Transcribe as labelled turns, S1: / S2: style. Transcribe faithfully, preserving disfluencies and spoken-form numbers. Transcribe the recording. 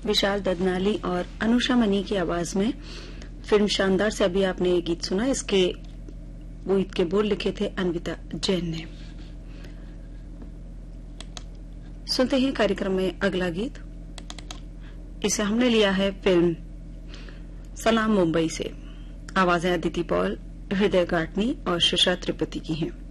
S1: विशाल ददनाली और अनुषा मनी की आवाज में फिल्म शानदार से अभी आपने ये गीत सुना। इसके गीत के बोल लिखे थे अन्विता जैन ने। सुनते हैं कार्यक्रम में अगला गीत। इसे हमने लिया है फिल्म सलाम मुंबई से। आवाजें अदिति पॉल, हृदय गाटनी और शिशा त्रिपति की हैं।